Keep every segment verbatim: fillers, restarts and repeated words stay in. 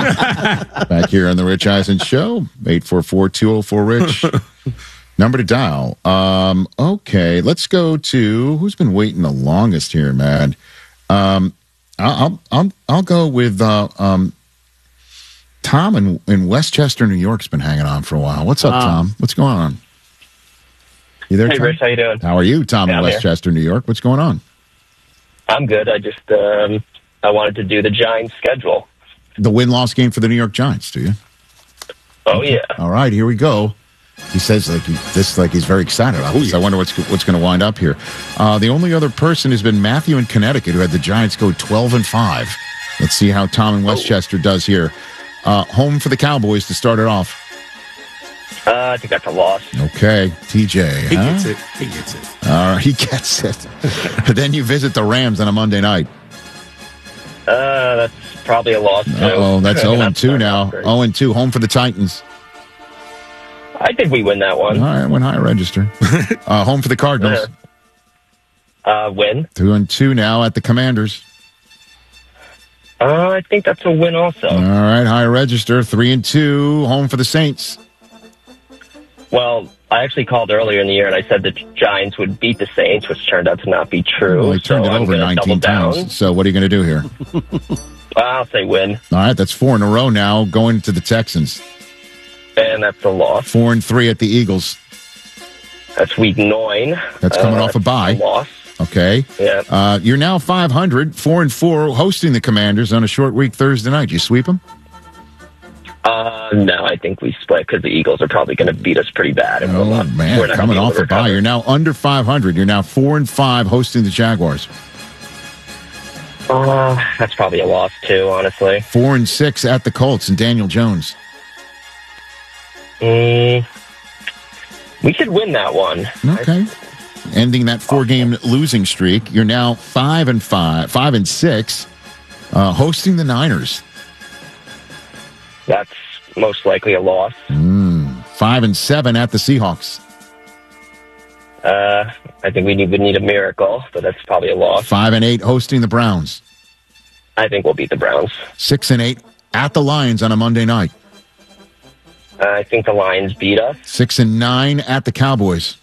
Back here on the Rich Eisen Show, eight four four, two oh four, Rich. Number to dial. Um, okay, let's go to, who's been waiting the longest here, man? Um, I'll, I'll, I'll go with uh, um, Tom in, in Westchester, New York has been hanging on for a while. What's up, um, Tom? What's going on? You there, Hey, Tom? Rich, how you doing? How are you, Tom yeah, in Westchester, New York? What's going on? I'm good. I just, um, I wanted to do the Giants schedule. The win-loss game for the New York Giants, do you? Oh, okay. Yeah. All right, here we go. He says like he, this, like he's very excited about this. I wonder what's what's going to wind up here. Uh, the only other person has been Matthew in Connecticut, who had the Giants go twelve and five. Let's see how Tom in Westchester oh. does here. Uh, home for the Cowboys to start it off. Uh, I think that's a loss. Okay, T J. He huh? gets it. He gets it. All right, he gets it. Then you visit the Rams on a Monday night. Uh, that's probably a loss too. Oh, that's zero and two now. zero and two. Home for the Titans. I think we win that one. All right, win high register. uh, home for the Cardinals. Uh, win. Two and two now at the Commanders. Uh, I think that's a win also. All right, high register. Three and two. Home for the Saints. Well, I actually called earlier in the year and I said the Giants would beat the Saints, which turned out to not be true. Well, they turned so it I'm over nineteen times. down. So what are you going to do here? I'll say win. All right, that's four in a row now going to the Texans. And that's a loss. Four and three at the Eagles. That's week nine. That's coming uh, off a bye. A loss. Okay. Yeah. Uh, you're now five hundred, four and four, hosting the Commanders on a short week Thursday night. You sweep them? Uh, no, I think we split because the Eagles are probably going to beat us pretty bad. And oh, we're not, man, we're not coming off a recover. bye. You're now under five hundred. You're now four and five hosting the Jaguars. Uh, that's probably a loss, too, honestly. Four and six at the Colts and Daniel Jones. Mm, we should win that one. Okay. Ending that four-game losing streak, you're now five and five, five and six, uh, hosting the Niners. That's most likely a loss. Mm, five and seven at the Seahawks. Uh, I think we need, we need a miracle, but that's probably a loss. Five and eight hosting the Browns. I think we'll beat the Browns. Six and eight at the Lions on a Monday night. Uh, I think the Lions beat us. Six and nine at the Cowboys.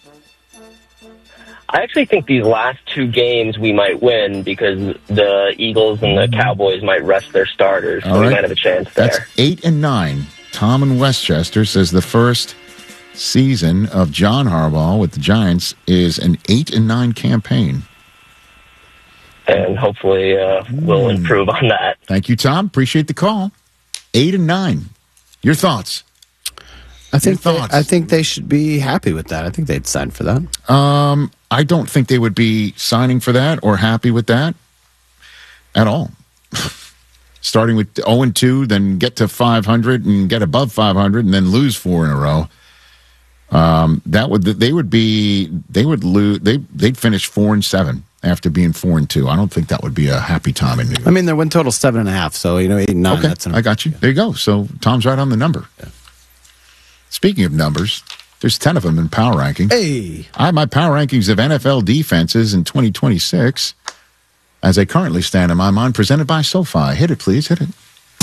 I actually think these last two games we might win because the Eagles and the Cowboys might rest their starters, so All we right. might have a chance there. That's eight and nine. Tom in Westchester says the first season of John Harbaugh with the Giants is an eight and nine campaign. And hopefully uh, we'll Mm. improve on that. Thank you, Tom. Appreciate the call. Eight and nine. Your thoughts? I think Your they, thoughts? I think they should be happy with that. I think they'd sign for that. Um, I don't think they would be signing for that or happy with that at all. Starting with zero and two, then get to five hundred and get above five hundred, and then lose four in a row. Um, that would they would be they would lose they they'd finish four and seven after being four and two. I don't think that would be a happy time in New York. I mean, their win total seven and a half, so you know eight and nine. Okay, That's an, I got you. There you go. So Tom's right on the number. Yeah. Speaking of numbers, there's ten of them in power ranking. Hey, I have my power rankings of N F L defenses in twenty twenty-six, as they currently stand in my mind, presented by SoFi. Hit it, please. Hit it.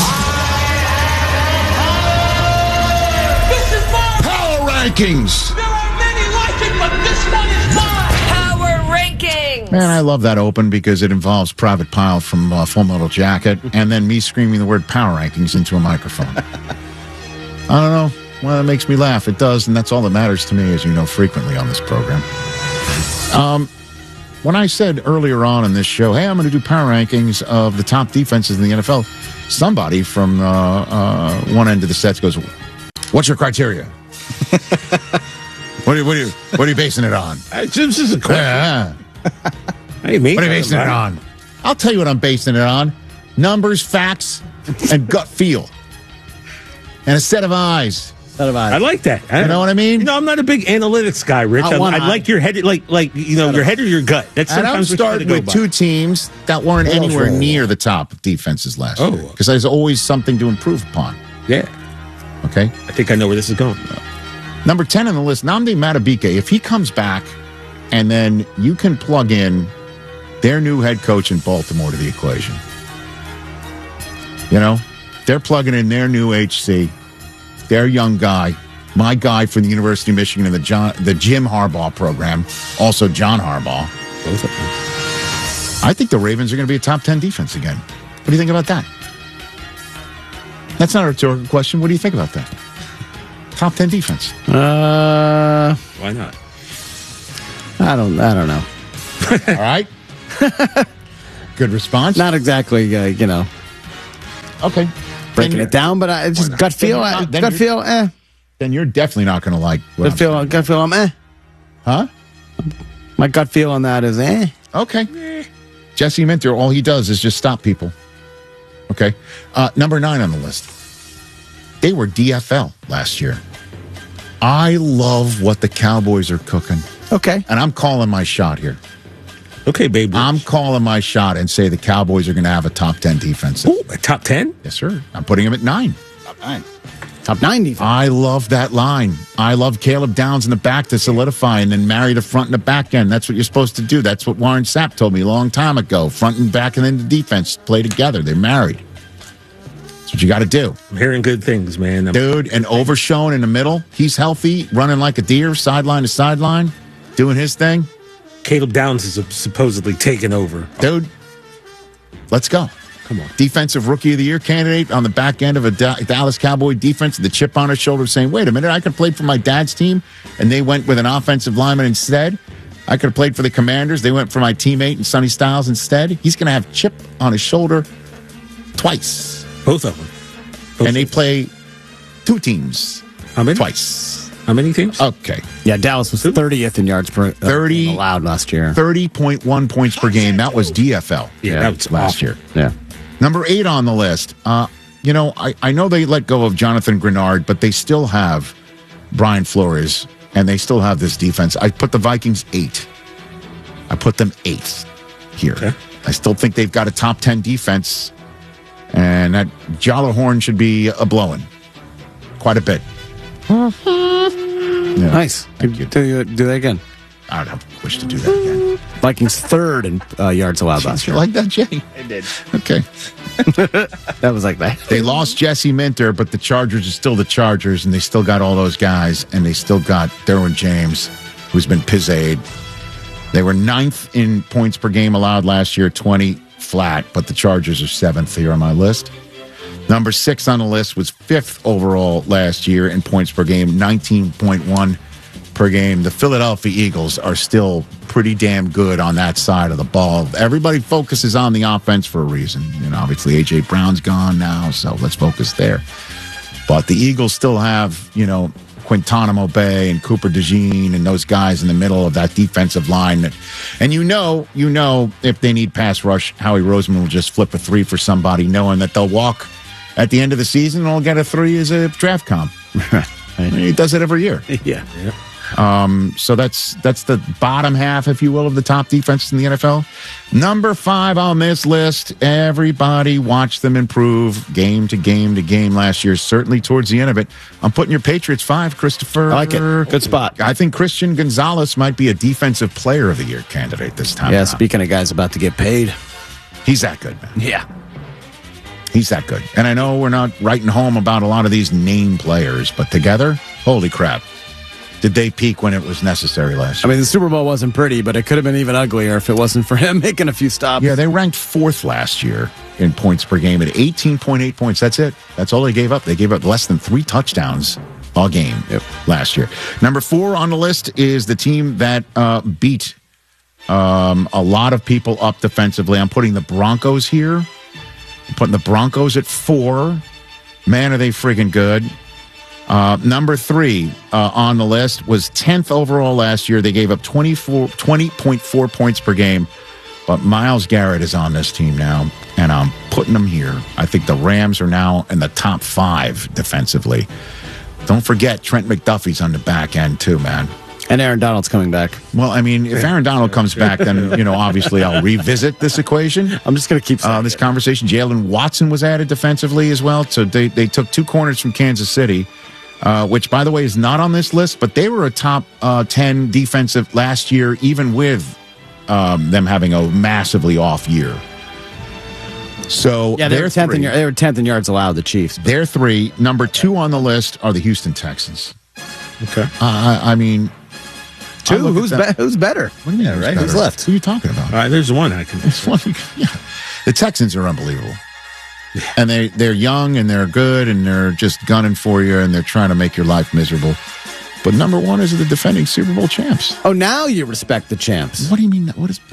This is mine. Power rankings. There are many like it, but this one is mine. Power rankings. Man, I love that open because it involves Private Pile from uh, Full Metal Jacket and then me screaming the word power rankings into a microphone. I don't know. Well, it makes me laugh. It does, and that's all that matters to me, as you know, frequently on this program. Um, when I said earlier on in this show, hey, I'm going to do power rankings of the top defenses in the N F L, somebody from uh, uh, one end of the sets goes, what's your criteria? what, are you, what, are you, what are you basing it on? Uh, This is a question. Yeah. Hey, me. What are you basing it on? I'll tell you what I'm basing it on. Numbers, facts, and gut feel. And a set of eyes. Set of eyes. I like that. I, You know what I mean? You know, I'm not a big analytics guy, Rich. I I, want- I like your head, like, like you know, your head or your gut. That's And I'm sometimes what you gotta starting go with by. two teams that weren't Oh, anywhere sure. near the top defenses last Oh. year. Because there's always something to improve upon. Yeah, Okay? I think I know where this is going. Number ten on the list, Nnamdi Madubuike. If he comes back and then you can plug in their new head coach in Baltimore to the equation. You know? They're plugging in their new H C, their young guy, my guy from the University of Michigan in the John, the Jim Harbaugh program, also John Harbaugh. Both of them. I think the Ravens are going to be a top ten defense again. What do you think about that? That's not a rhetorical question. What do you think about that? Top ten defense. Uh, Why not? I don't. I don't know. All right. Good response. Not exactly. Uh, you know, Okay. breaking Then it down, but I just not? gut feel. Then you're I, not- then gut you're- feel. Eh. Then you're definitely not going to like what Gut I'm feel. saying. Gut feel. I'm eh. Huh? My gut feel on that is eh. Okay. Jesse Minter, all he does is just stop people. Okay. Uh, number nine on the list. They were D F L last year. I love what the Cowboys are cooking. Okay. And I'm calling my shot here. Okay, babe. I'm calling my shot and say the Cowboys are going to have a top ten defense. Ooh, a top ten? Yes, sir. I'm putting them at nine. Top nine. Top nine defense. I love that line. I love Caleb Downs in the back to solidify and then marry the front and the back end. That's what you're supposed to do. That's what Warren Sapp told me a long time ago. Front and back and then the defense play together. They're married. That's what you got to do. I'm hearing good things, man. I'm, Dude, and Overshown in the middle. He's healthy, running like a deer, sideline to sideline, doing his thing. Caleb Downs is supposedly taking over. Dude, let's go. Come on. Defensive Rookie of the Year candidate on the back end of a Da- Dallas Cowboy defense, the chip on his shoulder saying, wait a minute, I could have played for my dad's team, and they went with an offensive lineman instead. I could have played for the Commanders. They went for my teammate and Sonny Styles instead. He's going to have chip on his shoulder twice. Both of them. Both and they of them. play two teams How many? twice. How many teams? Okay. Yeah, Dallas was thirtieth in yards per uh, thirty allowed last year. thirty point one points per game. That was D F L. Yeah, that was last awful. year. Yeah. Number eight on the list. Uh, you know, I, I know they let go of Jonathan Grenard, but they still have Brian Flores, and they still have this defense. I put the Vikings eight. I put them eighth here. Okay. I still think they've got a top ten defense, and that Jollohorn should be a blowing quite a bit. Yeah. Nice. Thank you. Do, do that again. I don't wish to do that again. Vikings third in uh, yards allowed last You year. like that, Jay? I did. Okay. That was like that. They lost Jesse Minter, but the Chargers are still the Chargers, and they still got all those guys, and they still got Derwin James, who's been pizzade. They were ninth in points per game allowed last year, twenty flat, but the Chargers are seventh here on my list. Number six on the list was fifth overall last year in points per game, nineteen point one per game. The Philadelphia Eagles are still pretty damn good on that side of the ball. Everybody focuses on the offense for a reason. You know, obviously A J Brown's gone now, so let's focus there. But the Eagles still have, you know, Quintanamo Bay and Cooper DeJean and those guys in the middle of that defensive line. And you know, you know, if they need pass rush, Howie Roseman will just flip a three for somebody, knowing that they'll walk at the end of the season and they'll get a three as a draft comp. He does it every year. Yeah. Um, so that's that's the bottom half, if you will, of the top defenses in the N F L. Number five on this list, everybody watched them improve game to game to game last year, certainly towards the end of it. I'm putting your Patriots five, Christopher. I like it. Good spot. I think Christian Gonzalez might be a defensive player of the year candidate this time Yeah, around. speaking of guys about to get paid. He's that good, man. Yeah. He's that good. And I know we're not writing home about a lot of these name players, but together, holy crap. Did they peak when it was necessary last I year? mean, the Super Bowl wasn't pretty, but it could have been even uglier if it wasn't for him making a few stops. Yeah, they ranked fourth last year in points per game at eighteen point eight points. That's it. That's all they gave up. They gave up less than three touchdowns all game Yep. last year. Number four on the list is the team that uh, beat um, a lot of people up defensively. I'm putting the Broncos here. I'm putting the Broncos at four. Man, are they friggin' good. Uh, number three uh, on the list was tenth overall last year. They gave up twenty-four, twenty point four points per game. But Myles Garrett is on this team now, and I'm putting them here. I think the Rams are now in the top five defensively. Don't forget, Trent McDuffie's on the back end too, man. And Aaron Donald's coming back. Well, I mean, if Aaron Donald comes back, then, you know, obviously I'll revisit this equation. I'm just going to keep saying Uh, this it. conversation. Jalen Watson was added defensively as well. So they, they took two corners from Kansas City, uh, which, by the way, is not on this list, but they were a top uh, ten defensive last year, even with um, them having a massively off year. So Yeah, they they're were tenth in three. yard, they were tenth in yards allowed. The Chiefs. They're three. Number two on the list are the Houston Texans. Okay. Uh, I, I mean, I Two. look at Who's that- be- who's better? What do you mean? Yeah, right? better? Who's left? Who are you talking about? All right, there's one I can. It's one- yeah. The Texans are unbelievable. And they, they're young and they're good and they're just gunning for you and they're trying to make your life miserable. But number one is the defending Super Bowl champs. Oh, now you respect the champs. What do you mean? What is.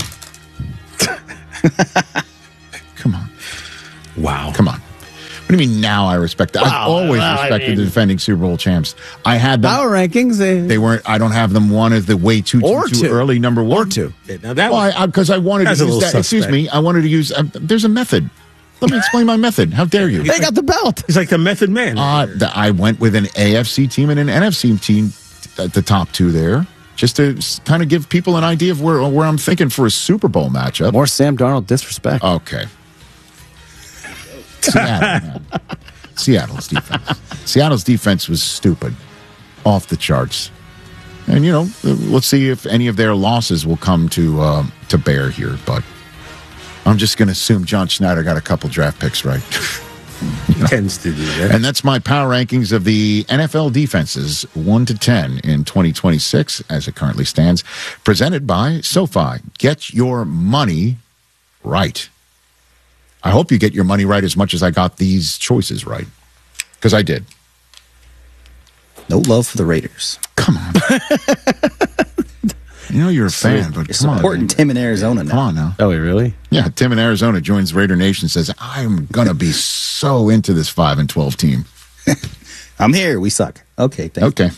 Come on. Wow. Come on. What do you mean now I respect that? I've Wow, always well, I respected mean- the defending Super Bowl champs. I had them. Power rankings. They, They weren't. I don't have them one as the way too too, Or too two. early number one. Or two. Yeah, now that Well, was, I because I, wanted That's to a use little that. Excuse suspect. me. I wanted to use. Uh, there's a method. Let me explain my method. How dare you? they got the belt. he's like the Method Man. Uh, the, I went with an A F C team and an N F C team at the top two there, just to kind of give people an idea of where where I'm thinking for a Super Bowl matchup. More Sam Darnold disrespect. Okay. Seattle, man. Seattle's defense. Seattle's defense was stupid, off the charts. And, you know, let's see if any of their losses will come to uh, to bear here. But I'm just going to assume John Schneider got a couple draft picks right. He tends to do that. And that's my power rankings of the N F L defenses, one to ten in twenty twenty-six, as it currently stands, presented by SoFi. Get your money right. I hope you get your money right as much as I got these choices right, because I did. No love for the Raiders. Come on. You know you're a fan, but You're come on. supporting man. Tim in Arizona now. Come on now. Oh, wait, really? Yeah, Tim in Arizona joins Raider Nation, says, I'm going to be so into this five and twelve team. I'm here. We suck. Okay, thank Okay.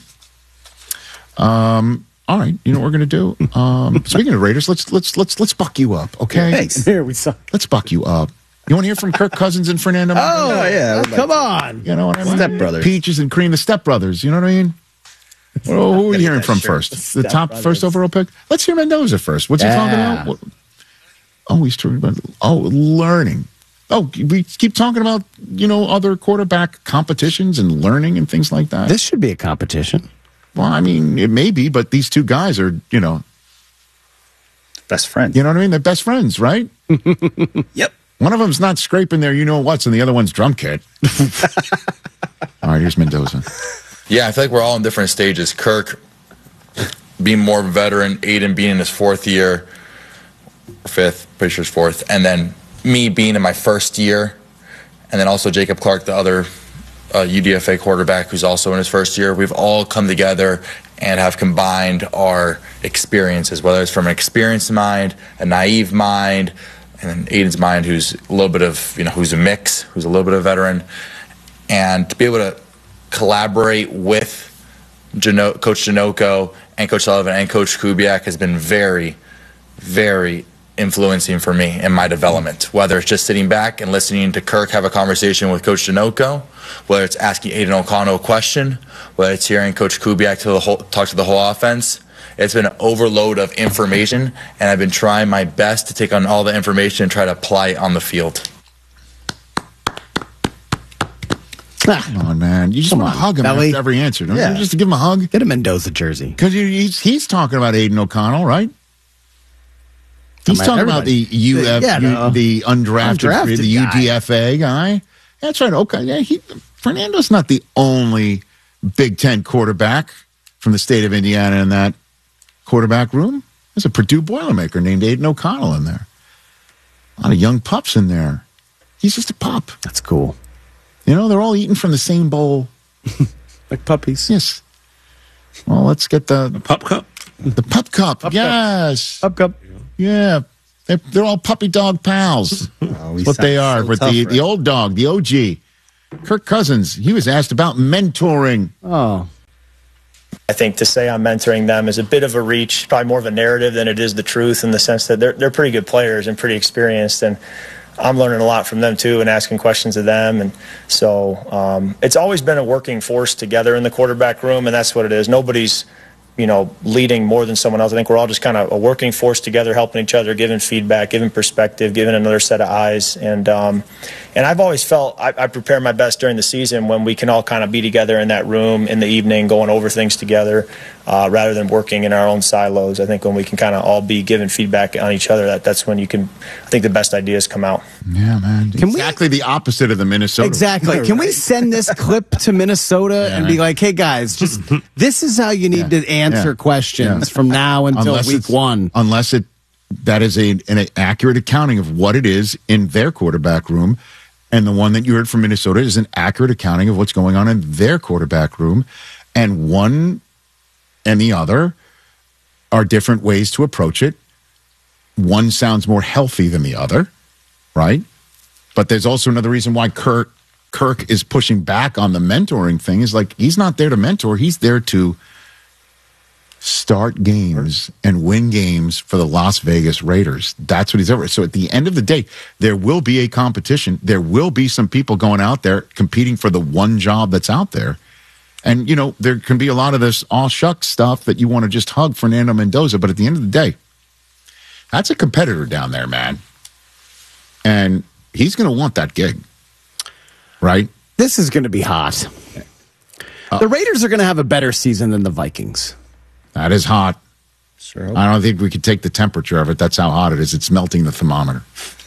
Um. All right. You know what we're gonna do? Um. Speaking of Raiders, let's let's let's let's buck you up. Okay. Thanks. Here we suck. Let's buck you up. You want to hear from Kirk Cousins and Fernando? Oh, Oh, yeah, I would Come on. You know what I mean? Stepbrothers. Peaches and Cream, the stepbrothers. You know what I mean? Well, who are we hearing that from shirt. first? The top Stepbrothers. first overall pick. Let's hear Mendoza first. What's he talking Yeah. about? What- Oh, he's talking about oh learning. Oh, we keep talking about you know other quarterback competitions and learning and things like that. This should be a competition. Well, I mean, it may be, but these two guys are, you know, Best friend. you know what I mean? They're best friends, right? Yep. One of them's not scraping their you know what's, and the other one's drum kit. All right, here's Mendoza. Yeah, I feel like we're all in different stages. Kirk being more of a veteran, Aiden being in his fourth year, fifth, pretty sure his fourth, and then me being in my first year, and then also Jacob Clark, the other uh, U D F A quarterback who's also in his first year. We've all come together and have combined our experiences, whether it's from an experienced mind, a naive mind, and then Aiden's mind, who's a little bit of, you know, who's a mix, who's a little bit of a veteran, and to be able to collaborate with Jano- Coach Janoko and Coach Sullivan and Coach Kubiak has been very, very influencing for me in my development, whether it's just sitting back and listening to Kirk have a conversation with Coach Janoko, whether it's asking Aiden O'Connell a question, whether it's hearing Coach Kubiak to the whole, talk to the whole offense. It's been an overload of information, and I've been trying my best to take on all the information and try to apply it on the field. Come on, man. You just Come want to on, hug him Belly. after every answer, don't Yeah. you? Just to give him a hug? Get a Mendoza jersey. Because he's, he's talking about Aiden O'Connell, right? He's Come on, talking about the everybody. U F, Yeah, U- no. the undrafted, Undrafted free, the U D F A guy. That's right. Okay, yeah, he, Fernando's not the only Big Ten quarterback from the state of Indiana in that quarterback room. There's a Purdue Boilermaker named Aiden O'Connell in there. A lot of young pups in there. He's just a pup. That's cool. You know, they're all eating from the same bowl. Like puppies. Yes. Well, let's get the Pup cup. the pup cup. yes. Up, up. Yeah. They're, they're all puppy dog pals. Oh, we That's what they sound are. so But tough, the, right? the old dog, the O G, Kirk Cousins, he was asked about mentoring. Oh. I think to say I'm mentoring them is a bit of a reach, probably more of a narrative than it is the truth, in the sense that they're they're pretty good players and pretty experienced, and I'm learning a lot from them too and asking questions of them. And so um, it's always been a working force together in the quarterback room, and that's what it is. Nobody's, you know, leading more than someone else. I think we're all just kind of a working force together, helping each other, giving feedback, giving perspective, giving another set of eyes. And um, And I've always felt I, I prepare my best during the season when we can all kind of be together in that room in the evening, going over things together, uh, rather than working in our own silos. I think when we can kind of all be giving feedback on each other, that, that's when you can, I think the best ideas come out. Yeah, man. Can exactly we, the opposite of the Minnesota. Exactly. Can we send this clip to Minnesota yeah, and be like, hey, guys, just this is how you need yeah. to answer yeah. questions yeah. from now until unless week one. Unless it that is a, an accurate accounting of what it is in their quarterback room. And the one that you heard from Minnesota is an accurate accounting of what's going on in their quarterback room. And one and the other are different ways to approach it. One sounds more healthy than the other, right? But there's also another reason why Kirk, Kirk is pushing back on the mentoring thing is like he's not there to mentor. He's there to start games and win games for the Las Vegas Raiders. That's what he's over. So at the end of the day, there will be a competition. There will be some people going out there competing for the one job that's out there. And, you know, there can be a lot of this all shucks stuff that you want to just hug Fernando Mendoza. But at the end of the day, that's a competitor down there, man. And he's going to want that gig, right? This is going to be hot. Uh, the Raiders are going to have a better season than the Vikings. That is hot. Sure. I don't think we could take the temperature of it. That's how hot it is. It's melting the thermometer.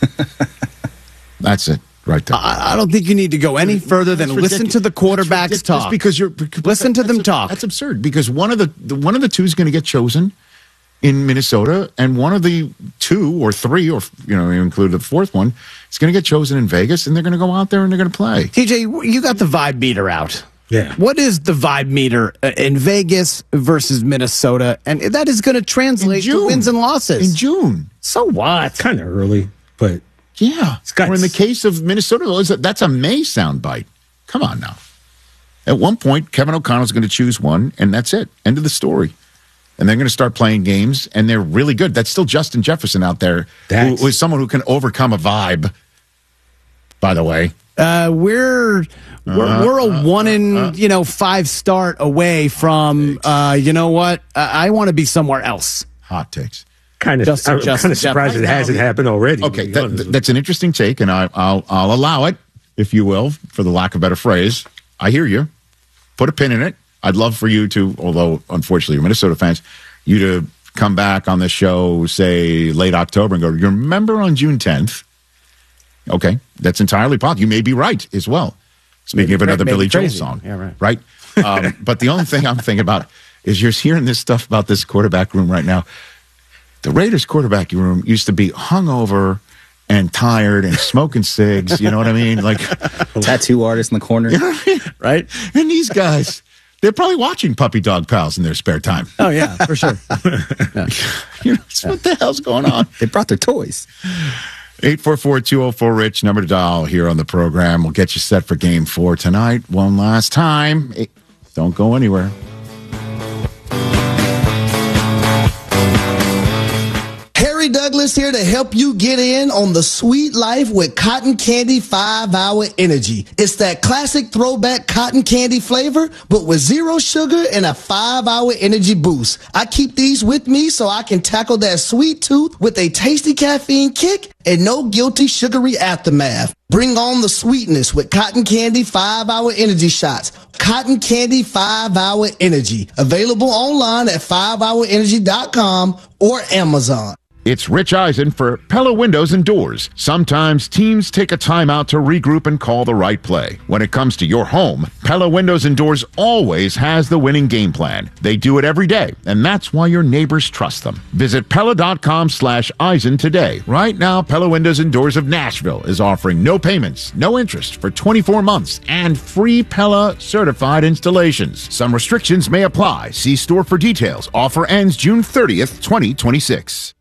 That's it, right there. I, I don't think you need to go any further than listen to the quarterbacks talk. Just because you're because listen to them a, talk. That's absurd. Because one of the, the one of the two is going to get chosen in Minnesota, and one of the two or three, or you know, you include the fourth one, is going to get chosen in Vegas, and they're going to go out there and they're going to play. T J, you got the vibe meter out. Yeah. What is the vibe meter in Vegas versus Minnesota? And that is going to translate to wins and losses. In June. So what? Kind of early, but yeah. Got or in the case of Minnesota, that's a May soundbite. Come on now. At one point, Kevin O'Connell's going to choose one, and that's it. End of the story. And they're going to start playing games, and they're really good. That's still Justin Jefferson out there, who, who is someone who can overcome a vibe, by the way. Uh, we're we're, uh, we're a one in uh, you know five start away from uh, you know what I, I want to be somewhere else. Hot takes. Kind of. Just, I'm kind of surprised it hasn't happened already. Okay, that, that's an interesting take, and I, I'll I'll allow it, if you will, for the lack of a better phrase. I hear you. Put a pin in it. I'd love for you to, although unfortunately you're Minnesota fans, you to come back on the show, say late October, and go, you remember on June tenth? Okay, that's entirely possible. You may be right as well. Speaking maybe, of another Billy Joel song. Yeah, right. Right? Um, but the only thing I'm thinking about is you're hearing this stuff about this quarterback room right now. The Raiders quarterback room used to be hungover and tired and smoking cigs. You know what I mean? Like tattoo artist in the corner. You know what I mean? Right? And these guys, they're probably watching Puppy Dog Pals in their spare time. Oh, yeah, for sure. Yeah. You know, what the hell's going on? They brought their toys. eight four four, two oh four, RICH, number to dial here on the program. We'll get you set for game four tonight. One last time. Don't go anywhere. Harry Douglas here to help you get in on the sweet life with Cotton Candy five hour Energy. It's that classic throwback cotton candy flavor, but with zero sugar and a five hour energy boost. I keep these with me so I can tackle that sweet tooth with a tasty caffeine kick and no guilty sugary aftermath. Bring on the sweetness with Cotton Candy five hour Energy shots. Cotton Candy five hour Energy. Available online at five hour energy dot com or Amazon. It's Rich Eisen for Pella Windows and Doors. Sometimes teams take a timeout to regroup and call the right play. When it comes to your home, Pella Windows and Doors always has the winning game plan. They do it every day, and that's why your neighbors trust them. Visit Pella.com slash Eisen today. Right now, Pella Windows and Doors of Nashville is offering no payments, no interest for twenty-four months, and free Pella certified installations. Some restrictions may apply. See store for details. Offer ends June thirtieth, twenty twenty-six.